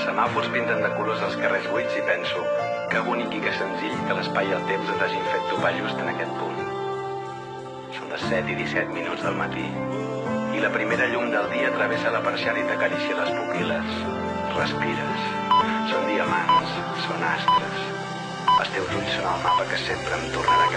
semàfors pinten de colors els carrers buits i penso que bonic i que senzill que l'espai i el temps ens hagin fet topar just en aquest punt. Són les 7 i 17 minuts del matí i la primera llum del dia travessa la persiana i t'acaricia les pupil·les. Respires. Són diamants, són astres. Els teus ulls són el mapa que sempre em tornarà a